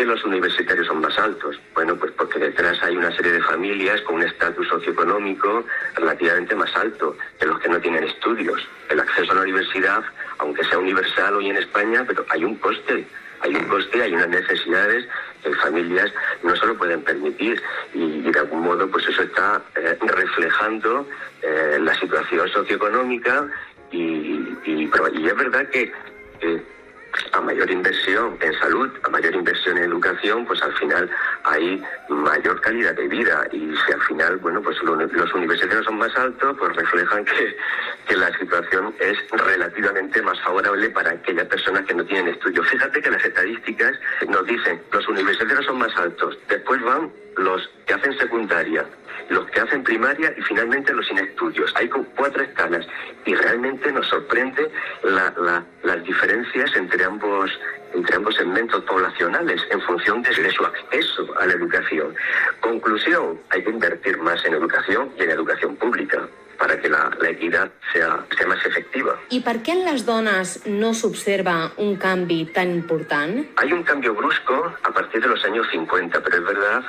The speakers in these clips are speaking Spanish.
qué los universitarios son más altos? Bueno, pues porque detrás hay una serie de familias con un estatus socioeconómico relativamente más alto que los que no tienen estudios. El acceso a la universidad, aunque sea universal hoy en España, pero hay un coste, hay unas necesidades que familias no se lo pueden permitir y de algún modo pues eso está reflejando la situación socioeconómica y es verdad que a mayor inversión en salud, a mayor inversión en educación, pues al final hay mayor calidad de vida y si al final, bueno, pues los universitarios son más altos, pues reflejan que la situación es relativamente más favorable para aquellas personas que no tienen estudios. Fíjate que las estadísticas nos dicen los universitarios son más altos, después van los que hacen secundaria, los que hacen primaria y finalmente los sin estudios. Hay 4 escalas y realmente nos sorprende las diferencias entre ambos segmentos poblacionales en función de su acceso a la educación. Conclusión, hay que invertir más en educación y en educación pública para que la equidad sea más efectiva. I per què en les dones no s'observa un canvi tan important? Hay un cambio brusco a partir de los años 50, pero es verdad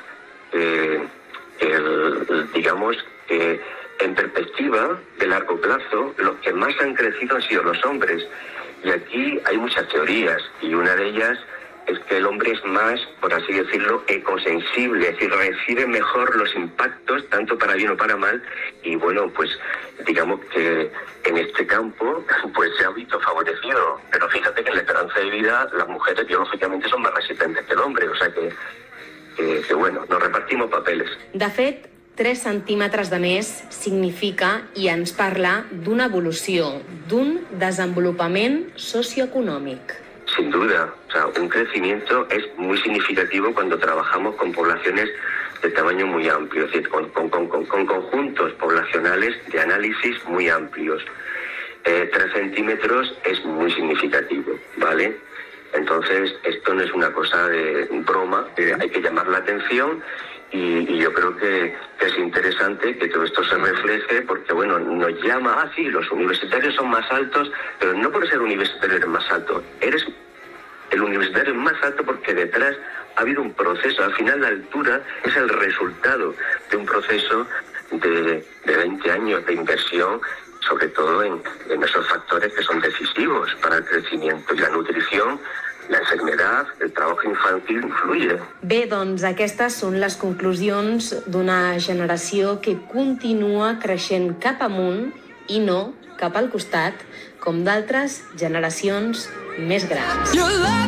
digamos que en perspectiva de largo plazo, los que más han crecido han sido los hombres. Y aquí hay muchas teorías, y una de ellas es que el hombre es más, por así decirlo, ecosensible, es decir, recibe mejor los impactos, tanto para bien o para mal, y bueno, pues digamos que en este campo pues se ha visto favorecido. Pero fíjate que en la esperanza de vida las mujeres biológicamente son más resistentes que el hombre, o sea que bueno, nos repartimos papeles. De fet, 3 centímetres de més significa i ens parla d'una evolució, d'un desenvolupament socioeconòmic. Sin duda, o sea, un crecimiento es muy significativo cuando trabajamos con poblaciones de tamaño muy amplio, es decir, con conjuntos poblacionales de análisis muy amplios. 3 centímetros es muy significativo, ¿vale? Entonces, esto no es una cosa de broma, hay que llamar la atención y yo creo que es interesante que todo esto se refleje porque, bueno, nos llama, sí, los universitarios son más altos, pero no por ser universitario eres más alto, eres el universitario más alto porque detrás ha habido un proceso, al final la altura es el resultado de un proceso de 20 años de inversión, sobre todo en esos factores que son decisivos para el crecimiento y la nutrición. La enfermedad, el trabajo infantil influye. Bé, doncs aquestes són les conclusions d'una generació que continua creixent cap amunt i no cap al costat, com d'altres generacions més grans.